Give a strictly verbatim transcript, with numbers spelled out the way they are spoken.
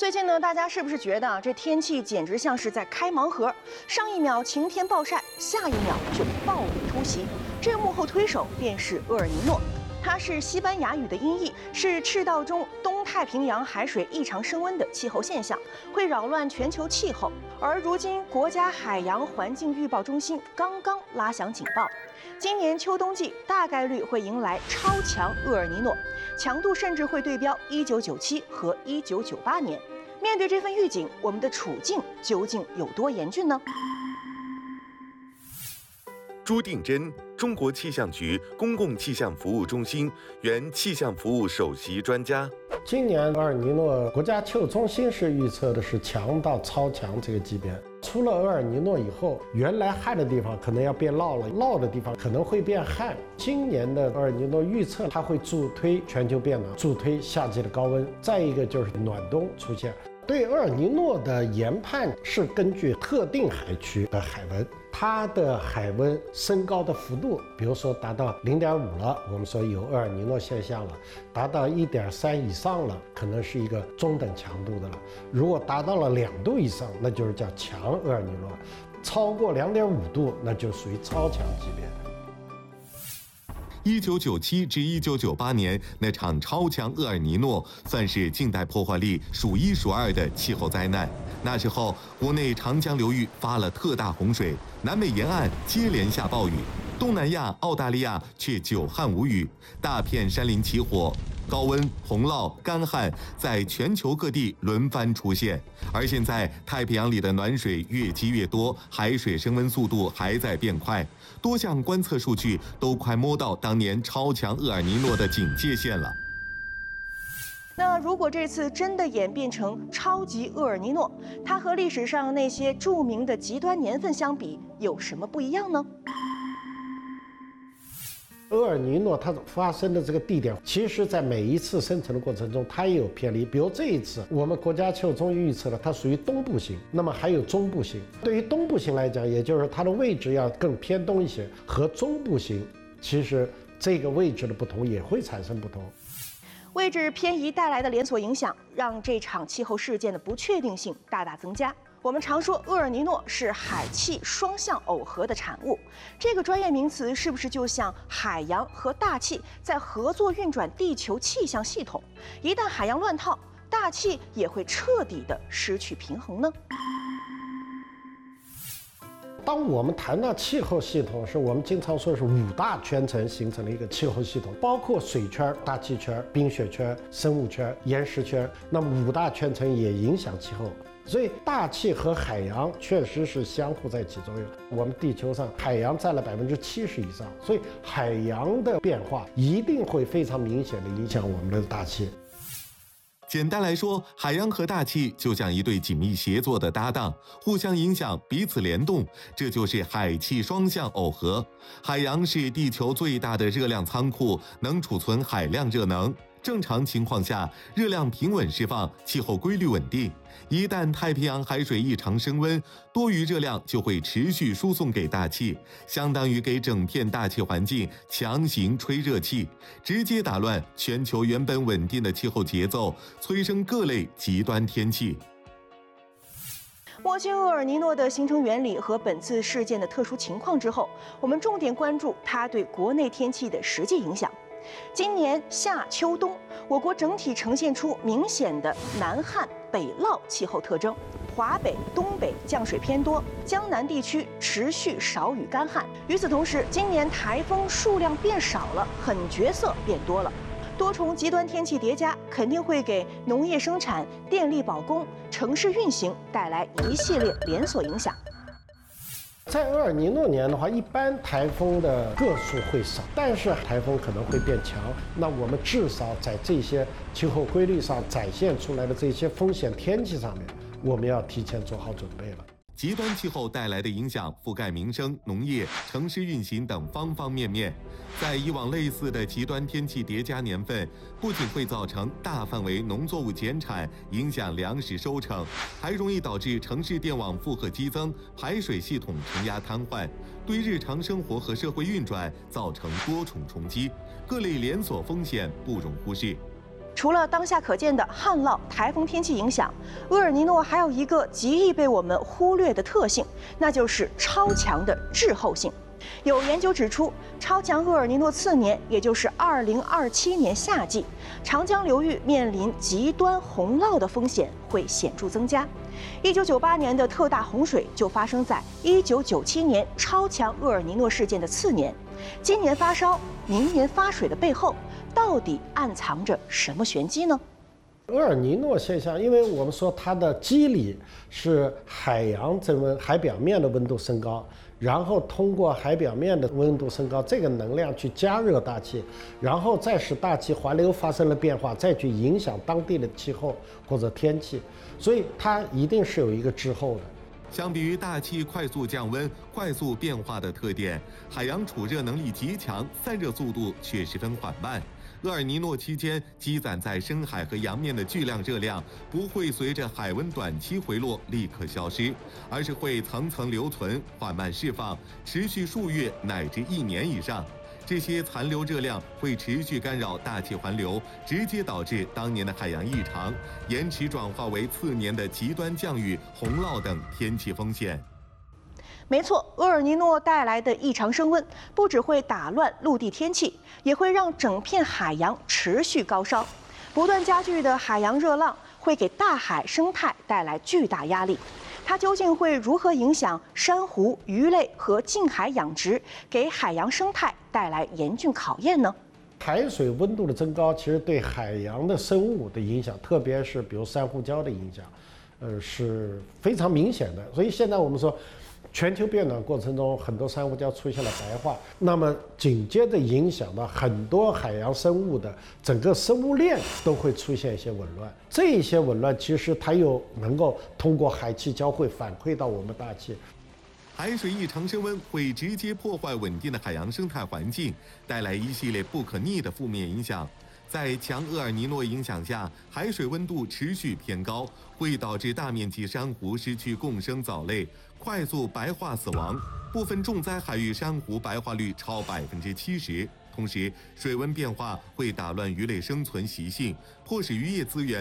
最近呢，大家是不是觉得啊，这天气简直像是在开盲盒？上一秒晴天暴晒，下一秒就暴雨突袭。这幕后推手便是厄尔尼诺，它是西班牙语的音译，是赤道中东太平洋海水异常升温的气候现象，会扰乱全球气候。而如今，国家海洋环境预报中心刚刚拉响警报，今年秋冬季大概率会迎来超强厄尔尼诺，强度甚至会对标一九九七和一九九八年。面对这份预警，我们的处境究竟有多严峻呢？ 朱定真，中国气象局公共气象服务中心原气象服务首席专家。 今年厄尔尼诺国家气候中心是预测的是强到超强这个级别。出了厄尔尼诺以后，原来旱的地方可能要变涝了，涝的地方可能会变旱。今年的厄尔尼诺预测它会助推全球变暖，助推夏季的高温，再一个就是暖冬出现。对厄尔尼诺的研判是根据特定海区的海温，它的海温升高的幅度，比如说达到零点五了，我们说有厄尔尼诺现象了；达到一点三以上了，可能是一个中等强度的了；如果达到了两度以上，那就是叫强厄尔尼诺；超过两点五度，那就属于超强级别。 一九九七至一九九八年那场超强厄尔尼诺算是近代破坏力数一数二的气候灾难。那时候，国内长江流域发了特大洪水，南美沿岸接连下暴雨，东南亚、澳大利亚却久旱无雨，大片山林起火。高温、洪涝、干旱在全球各地轮番出现，而现在太平洋里的暖水越积越多，海水升温速度还在变快，多项观测数据都快摸到当年超强厄尔尼诺的警戒线了。 那如果这次真的演变成超级厄尔尼诺，它和历史上那些著名的极端年份相比，有什么不一样呢？ 厄尔尼诺它发生的这个地点，其实在每一次生成的过程中，它也有偏离。比如这一次，我们国家气候中心预测了它属于东部型，那么还有中部型。对于东部型来讲，也就是它的位置要更偏东一些，和中部型其实这个位置的不同也会产生不同。 位置偏移带来的连锁影响，让这场气候事件的不确定性大大增加。我们常说厄尔尼诺是海气双向耦合的产物，这个专业名词是不是就像海洋和大气在合作运转地球气象系统？一旦海洋乱套，大气也会彻底的失去平衡呢？ 当我们谈到气候系统时，我们经常说是五大圈层形成了一个气候系统，包括水圈、大气圈、冰雪圈、生物圈、岩石圈。那么五大圈层也影响气候，所以大气和海洋确实是相互在起作用。我们地球上海洋占了百分之七十以上，所以海洋的变化一定会非常明显的影响我们的大气。 简单来说，海洋和大气就像一对紧密协作的搭档，互相影响，彼此联动，这就是海气双向耦合。海洋是地球最大的热量仓库，能储存海量热能。正常情况下，热量平稳释放，气候规律稳定。一旦太平洋海水异常升温，多余热量就会持续输送给大气，相当于给整片大气环境强行吹热气，直接打乱全球原本稳定的气候节奏，催生各类极端天气。 摸清厄尔尼诺的形成原理和本次事件的特殊情况之后，我们重点关注它对国内天气的实际影响。今年夏秋冬，我国整体呈现出明显的南旱北涝气候特征，华北、东北降水偏多，江南地区持续少雨干旱。与此同时，今年台风数量变少了，狠角色变多了。多重极端天气叠加，肯定会给农业生产、电力保供、城市运行带来一系列连锁影响。 在厄尔尼诺年的话，一般台风的个数会少，但是台风可能会变强。那我们至少在这些气候规律上展现出来的这些风险天气上面，我们要提前做好准备了。 极端气候带来的影响覆盖民生、农业、城市运行等方方面面。在以往类似的极端天气叠加年份，不仅会造成大范围农作物减产，影响粮食收成，还容易导致城市电网负荷激增，排水系统承压瘫痪，对日常生活和社会运转造成多重冲击，各类连锁风险不容忽视。 除了当下可见的旱涝、台风天气影响，厄尔尼诺还有一个极易被我们忽略的特性，那就是超强的滞后性。有研究指出，超强厄尔尼诺次年，也就是二零二七年夏季，长江流域面临极端洪涝的风险会显著增加。一九九八年的特大洪水就发生在一九九七年超强厄尔尼诺事件的次年。今年发烧，明年发水的背后，到底暗藏着什么玄机呢？ 厄尔尼诺现象，因为我们说它的机理是海洋增温，海表面的温度升高，然后通过海表面的温度升高这个能量去加热大气，然后再使大气环流发生了变化，再去影响当地的气候或者天气，所以它一定是有一个滞后的。 相比于大气快速降温、快速变化的特点，海洋储热能力极强，散热速度却十分缓慢。厄尔尼诺期间积攒在深海和洋面的巨量热量不会随着海温短期回落立刻消失，而是会层层留存，缓慢释放，持续数月乃至一年以上。这些残留热量会持续干扰大气环流，直接导致当年的海洋异常，延迟转化为次年的极端降雨、洪涝等天气风险。 没错，厄尔尼诺带来的异常升温，不只会打乱陆地天气，也会让整片海洋持续高烧。不断加剧的海洋热浪会给大海生态带来巨大压力。它究竟会如何影响珊瑚、鱼类和近海养殖，给海洋生态带来严峻考验呢？ 海水温度的增高，其实对海洋的生物的影响，特别是比如珊瑚礁的影响，呃，是非常明显的。所以现在我们说，全球变暖过程中，很多珊瑚礁出现了白化，那么紧接着影响到很多海洋生物的整个生物链都会出现一些紊乱。这一些紊乱其实它又能够通过海气交汇反馈到我们大气。 海水异常升温会直接破坏稳定的海洋生态环境，带来一系列不可逆的负面影响。在强厄尔尼诺影响下，海水温度持续偏高，会导致大面积珊瑚失去共生藻类，快速白化死亡，部分重灾海域珊瑚白化率超百分之七十。同时，水温变化会打乱鱼类生存习性，迫使渔业资源